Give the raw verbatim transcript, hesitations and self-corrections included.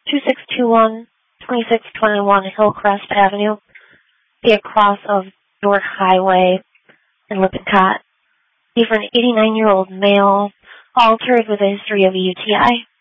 two six two one, two six two one Hillcrest Avenue, be a cross of York Highway and Lippincott. Be for an eighty-nine-year-old male, altered with a history of a U T I.